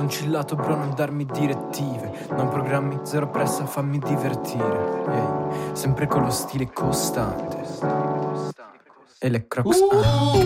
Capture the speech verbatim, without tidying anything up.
Son chillato bro, non darmi direttive. Non programmi, zero pressa, fammi divertire. Ehi, sempre con lo stile costante. E le crocs uh.